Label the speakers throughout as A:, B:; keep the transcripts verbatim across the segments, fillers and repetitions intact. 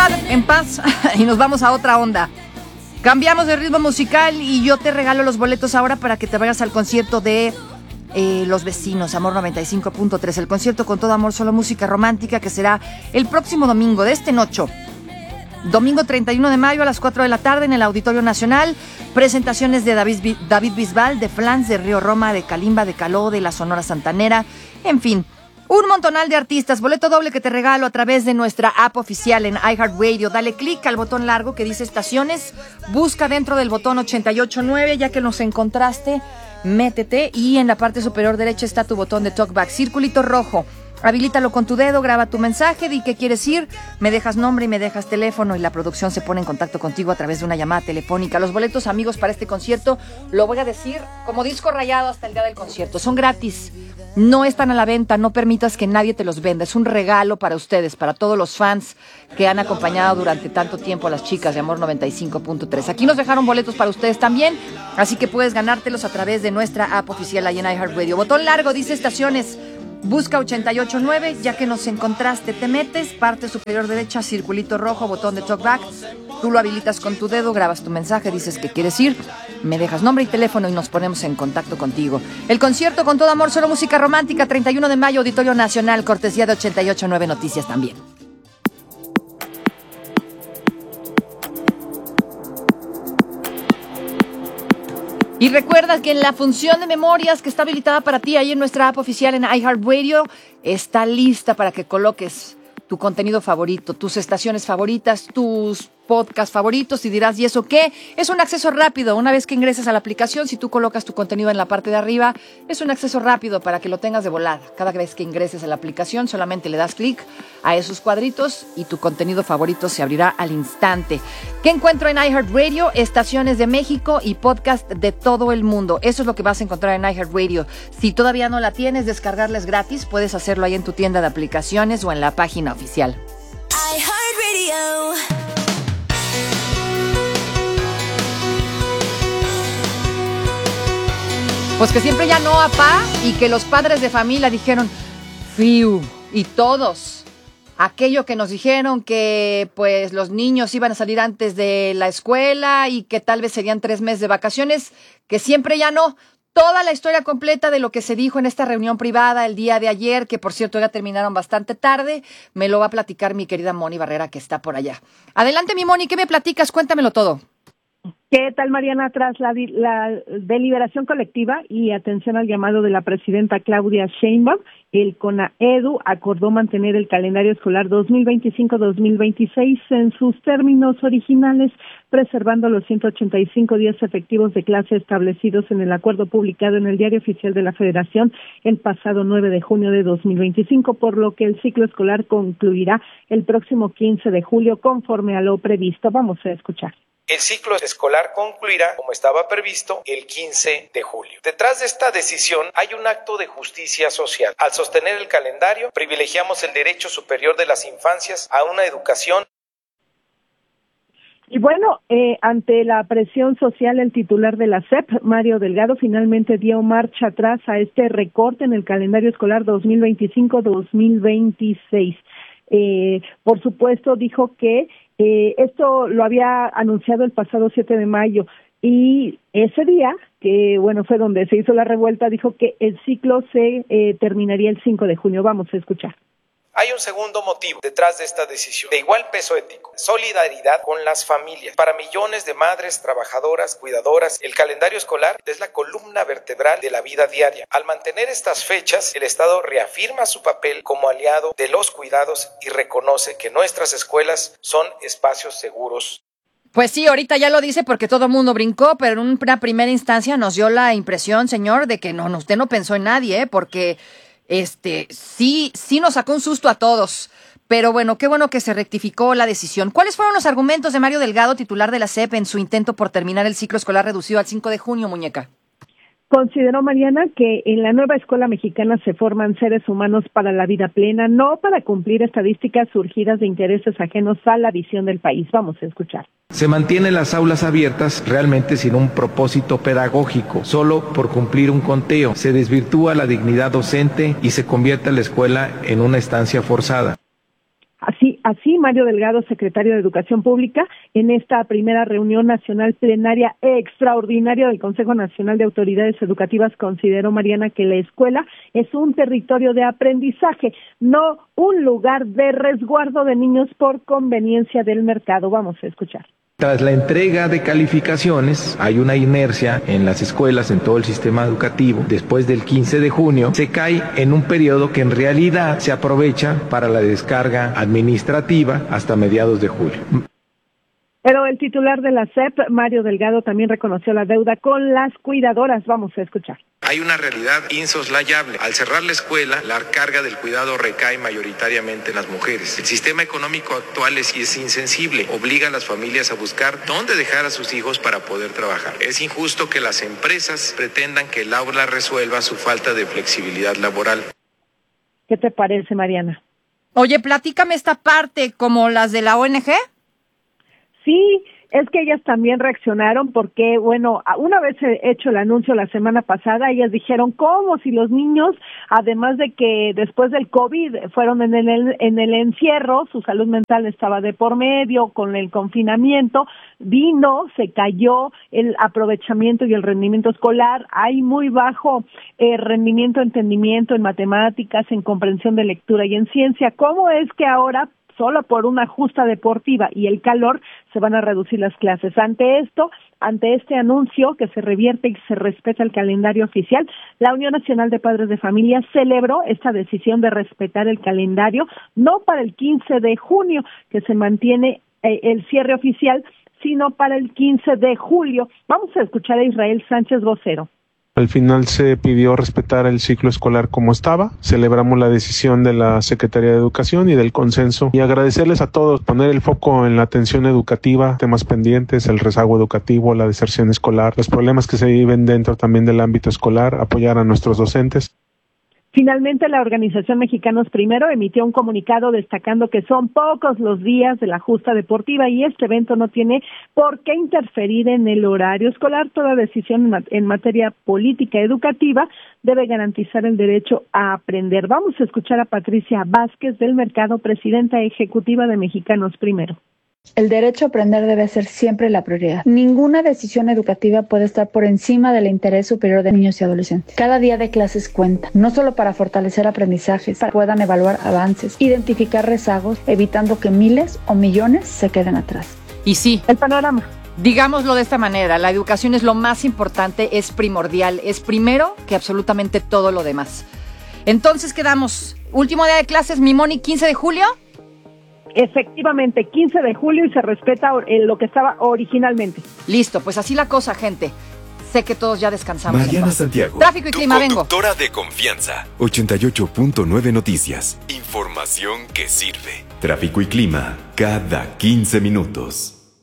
A: paz, en paz y nos vamos a otra onda. Cambiamos de ritmo musical y yo te regalo los boletos ahora para que te vayas al concierto de eh, Los Vecinos, Amor noventa y cinco punto tres. El concierto con todo amor, solo música romántica, que será el próximo domingo de este noche. Domingo treinta y uno de mayo a las cuatro de la tarde en el Auditorio Nacional. Presentaciones de David, David Bisbal, de Flans, de Río Roma, de Kalimba, de Caló, de la Sonora Santanera. En fin, un montonal de artistas. Boleto doble que te regalo a través de nuestra app oficial en iHeartRadio. Dale clic al botón largo que dice estaciones. Busca dentro del botón ochenta y ocho nueve, ya que nos encontraste, métete y en la parte superior derecha está tu botón de TalkBack. Circulito rojo. Habilítalo con tu dedo, graba tu mensaje, di qué quieres ir, me dejas nombre y me dejas teléfono y la producción se pone en contacto contigo a través de una llamada telefónica. Los boletos, amigos, para este concierto, lo voy a decir como disco rayado hasta el día del concierto. Son gratis, no están a la venta, no permitas que nadie te los venda. Es un regalo para ustedes, para todos los fans que han acompañado durante tanto tiempo a las chicas de Amor noventa y cinco punto tres. Aquí nos dejaron boletos para ustedes también, así que puedes ganártelos a través de nuestra app oficial ahí en iHeartRadio. Botón largo, dice estaciones. Busca ochenta y ocho nueve, ya que nos encontraste, te metes, parte superior derecha, circulito rojo, botón de talkback, tú lo habilitas con tu dedo, grabas tu mensaje, dices que quieres ir, me dejas nombre y teléfono y nos ponemos en contacto contigo. El concierto con todo amor, solo música romántica, treinta y uno de mayo, Auditorio Nacional, cortesía de ochenta y ocho nueve Noticias también. Y recuerda que en la función de memorias que está habilitada para ti ahí en nuestra app oficial en iHeartRadio, está lista para que coloques tu contenido favorito, tus estaciones favoritas, tus podcasts favoritos y dirás, ¿y eso qué? Es un acceso rápido. Una vez que ingreses a la aplicación, si tú colocas tu contenido en la parte de arriba, es un acceso rápido para que lo tengas de volada. Cada vez que ingreses a la aplicación, solamente le das clic a esos cuadritos y tu contenido favorito se abrirá al instante. ¿Qué encuentro en iHeartRadio? Estaciones de México y podcast de todo el mundo. Eso es lo que vas a encontrar en iHeartRadio. Si todavía no la tienes, descargarla es gratis. Puedes hacerlo ahí en tu tienda de aplicaciones o en la página oficial. iHeartRadio. Pues que siempre ya no, apá, y que los padres de familia dijeron, fiu, y todos, aquello que nos dijeron que pues los niños iban a salir antes de la escuela y que tal vez serían tres meses de vacaciones, que siempre ya no. Toda la historia completa de lo que se dijo en esta reunión privada el día de ayer, que por cierto ya terminaron bastante tarde, me lo va a platicar mi querida Moni Barrera, que está por allá. Adelante, mi Moni, ¿qué me platicas? Cuéntamelo todo.
B: ¿Qué tal, Mariana? Tras la, la deliberación colectiva y atención al llamado de la presidenta Claudia Sheinbaum, el CONAEDU acordó mantener el calendario escolar dos mil veinticinco dos mil veintiséis en sus términos originales, preservando los ciento ochenta y cinco días efectivos de clase establecidos en el acuerdo publicado en el Diario Oficial de la Federación el pasado nueve de junio de dos mil veinticinco, por lo que el ciclo escolar concluirá el próximo quince de julio conforme a lo previsto. Vamos a escuchar.
C: El ciclo escolar concluirá, como estaba previsto, el quince de julio. Detrás de esta decisión hay un acto de justicia social. Al sostener el calendario, privilegiamos el derecho superior de las infancias a una educación.
B: Y bueno, eh, ante la presión social, el titular de la S E P, Mario Delgado, finalmente dio marcha atrás a este recorte en el calendario escolar dos mil veinticinco dos mil veintiséis. Eh, por supuesto, dijo que eh, esto lo había anunciado el pasado siete de mayo y ese día, que bueno, fue donde se hizo la revuelta, dijo que el ciclo se eh, terminaría el cinco de junio. Vamos a escuchar.
C: Hay un segundo motivo detrás de esta decisión, de igual peso ético: solidaridad con las familias. Para millones de madres, trabajadoras, cuidadoras, el calendario escolar es la columna vertebral de la vida diaria. Al mantener estas fechas, el Estado reafirma su papel como aliado de los cuidados y reconoce que nuestras escuelas son espacios seguros.
A: Pues sí, ahorita ya lo dice porque todo el mundo brincó, pero en una primera instancia nos dio la impresión, señor, de que no, usted no pensó en nadie, ¿eh? Porque Este, sí, sí nos sacó un susto a todos, pero bueno, qué bueno que se rectificó la decisión. ¿Cuáles fueron los argumentos de Mario Delgado, titular de la S E P, en su intento por terminar el ciclo escolar reducido al cinco de junio, muñeca?
B: Consideró, Mariana, que en la nueva escuela mexicana se forman seres humanos para la vida plena, no para cumplir estadísticas surgidas de intereses ajenos a la visión del país. Vamos a escuchar.
D: Se mantienen las aulas abiertas realmente sin un propósito pedagógico, solo por cumplir un conteo. Se desvirtúa la dignidad docente y se convierte la escuela en una estancia forzada.
B: Así, así Mario Delgado, secretario de Educación Pública, en esta primera reunión nacional plenaria extraordinaria del Consejo Nacional de Autoridades Educativas, consideró, Mariana, que la escuela es un territorio de aprendizaje, no un lugar de resguardo de niños por conveniencia del mercado. Vamos a escuchar.
D: Tras la entrega de calificaciones, hay una inercia en las escuelas, en todo el sistema educativo. Después del quince de junio, se cae en un periodo que en realidad se aprovecha para la descarga administrativa hasta mediados de julio.
B: Pero el titular de la S E P, Mario Delgado, también reconoció la deuda con las cuidadoras. Vamos a escuchar.
C: Hay una realidad insoslayable. Al cerrar la escuela, la carga del cuidado recae mayoritariamente en las mujeres. El sistema económico actual es, es insensible. Obliga a las familias a buscar dónde dejar a sus hijos para poder trabajar. Es injusto que las empresas pretendan que el aula resuelva su falta de flexibilidad laboral.
B: ¿Qué te parece, Mariana?
A: Oye, platícame esta parte, como las de la O N G.
B: Sí, es que ellas también reaccionaron porque, bueno, una vez hecho el anuncio la semana pasada, ellas dijeron, ¿cómo? Si los niños, además de que después del COVID fueron en el, en el encierro, su salud mental estaba de por medio, con el confinamiento, vino, se cayó el aprovechamiento y el rendimiento escolar, hay muy bajo eh, rendimiento, entendimiento en matemáticas, en comprensión de lectura y en ciencia. ¿Cómo es que ahora, solo por una justa deportiva y el calor, se van a reducir las clases? Ante esto, ante este anuncio que se revierte y se respeta el calendario oficial, la Unión Nacional de Padres de Familia celebró esta decisión de respetar el calendario, no para el quince de junio, que se mantiene eh, el cierre oficial, sino para el quince de julio. Vamos a escuchar a Israel Sánchez, vocero.
E: Al final se pidió respetar el ciclo escolar como estaba. Celebramos la decisión de la Secretaría de Educación y del consenso y agradecerles a todos, poner el foco en la atención educativa, temas pendientes, el rezago educativo, la deserción escolar, los problemas que se viven dentro también del ámbito escolar, apoyar a nuestros docentes.
B: Finalmente, la Organización Mexicanos Primero emitió un comunicado destacando que son pocos los días de la justa deportiva y este evento no tiene por qué interferir en el horario escolar. Toda decisión en materia política educativa debe garantizar el derecho a aprender. Vamos a escuchar a Patricia Vázquez del Mercado, presidenta ejecutiva de Mexicanos Primero.
F: El derecho a aprender debe ser siempre la prioridad. Ninguna decisión educativa puede estar por encima del interés superior de niños y adolescentes. Cada día de clases cuenta, no solo para fortalecer aprendizajes, para que puedan evaluar avances, identificar rezagos, evitando que miles o millones se queden atrás.
A: Y sí,
B: el panorama.
A: Digámoslo de esta manera, la educación es lo más importante, es primordial, es primero que absolutamente todo lo demás. Entonces quedamos, último día de clases, mi Moni, quince de julio.
B: Efectivamente, quince de julio y se respeta lo que estaba originalmente.
A: Listo, pues así la cosa, gente. Sé que todos ya descansamos.
G: Mariana Santiago,
A: Tráfico y
G: tu
A: clima, vengo.
G: conductora de confianza. ochenta y ocho punto nueve Noticias. Información que sirve. Tráfico y clima cada quince minutos.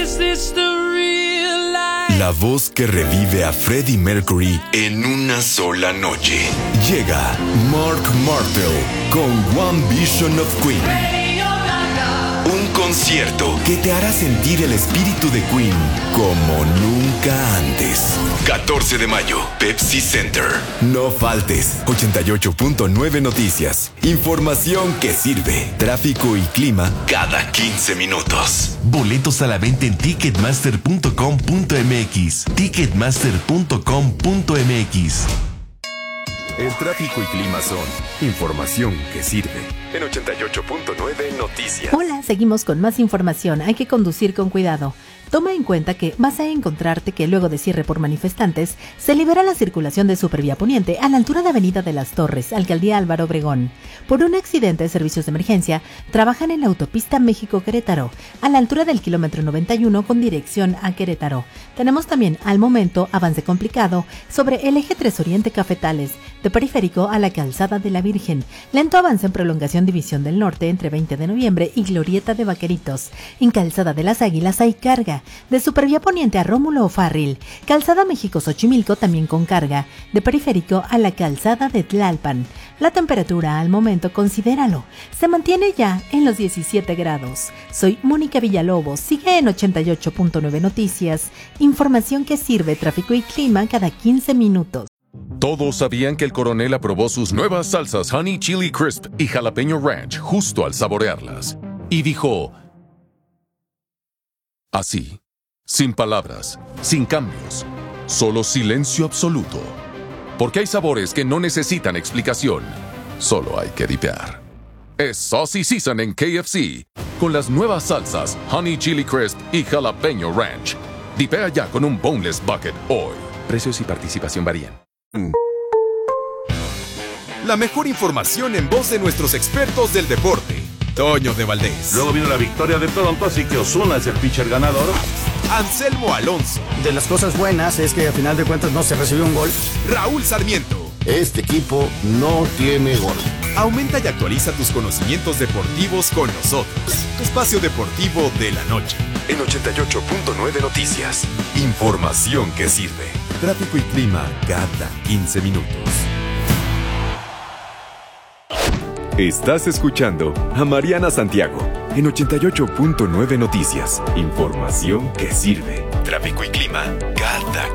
G: La voz que revive a Freddie Mercury en una sola noche. Llega Mark Martel con One Vision of Queen. Un concierto que te hará sentir el espíritu de Queen como nunca antes. catorce de mayo, Pepsi Center. No faltes. ochenta y ocho punto nueve Noticias. Información que sirve. Tráfico y clima cada quince minutos.
H: Boletos a la venta en ticketmaster punto com punto m x. ticketmaster punto com punto m x.
G: El tráfico y clima son información que sirve. En ochenta y ocho punto nueve Noticias.
I: Hola, seguimos con más información. Hay que conducir con cuidado. Toma en cuenta que vas a encontrarte que luego de cierre por manifestantes, se libera la circulación de Supervía Poniente a la altura de Avenida de las Torres, Alcaldía Álvaro Obregón. Por un accidente de servicios de emergencia, trabajan en la autopista México-Querétaro, a la altura del kilómetro noventa y uno con dirección a Querétaro. Tenemos también, al momento, avance complicado sobre el eje tres Oriente Cafetales, de Periférico a la Calzada de la Virgen. Lento avance en prolongación División del Norte entre veinte de noviembre y Glorieta de Vaqueritos. En Calzada de las Águilas hay carga. De Supervía Poniente a Rómulo O'Farrill. Calzada México-Xochimilco también con carga. De Periférico a la Calzada de Tlalpan. La temperatura al momento, considéralo, se mantiene ya en los diecisiete grados. Soy Mónica Villalobos. Sigue en ochenta y ocho punto nueve Noticias. Información que sirve, tráfico y clima cada quince minutos.
J: Todos sabían que el coronel aprobó sus nuevas salsas Honey Chili Crisp y Jalapeño Ranch justo al saborearlas. Y dijo... así, sin palabras, sin cambios, solo silencio absoluto. Porque hay sabores que no necesitan explicación, solo hay que dipear. Es Saucy Season en K F C, con las nuevas salsas Honey Chili Crisp y Jalapeño Ranch. Dipea ya con un Boneless Bucket hoy. Precios y participación varían.
K: La mejor información en voz de nuestros expertos del deporte. Toño de Valdés.
L: Luego vino la victoria de Toronto, así que Ozuna es el pitcher ganador.
K: Anselmo Alonso.
M: De las cosas buenas es que a final de cuentas no se recibió un gol.
K: Raúl Sarmiento.
N: Este equipo no tiene gol.
K: Aumenta y actualiza tus conocimientos deportivos con nosotros. Tu espacio deportivo de la noche.
G: En ochenta y ocho punto nueve Noticias. Información que sirve.
K: Tráfico y clima cada quince minutos.
G: Estás escuchando a Mariana Santiago en ochenta y ocho punto nueve Noticias. Información que sirve. Tráfico y clima cada